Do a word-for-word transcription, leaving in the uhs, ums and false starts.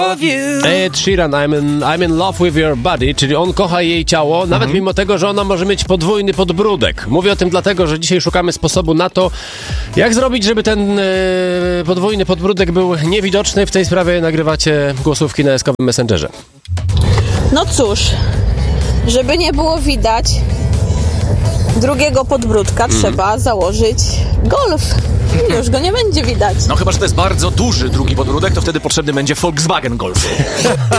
Ed Sheeran, I'm in, I'm in love with your body, czyli on kocha jej ciało, nawet mhm. mimo tego, że ona może mieć podwójny podbródek. Mówię o tym dlatego, że dzisiaj szukamy sposobu na to, jak zrobić, żeby ten e, podwójny podbródek był niewidoczny. W tej sprawie nagrywacie głosówki na eskowym Messengerze. No cóż, żeby nie było widać drugiego podbródka, mm. trzeba założyć Golf. Już go nie będzie widać. No chyba, że to jest bardzo duży drugi podbródek, to wtedy potrzebny będzie Volkswagen Golf.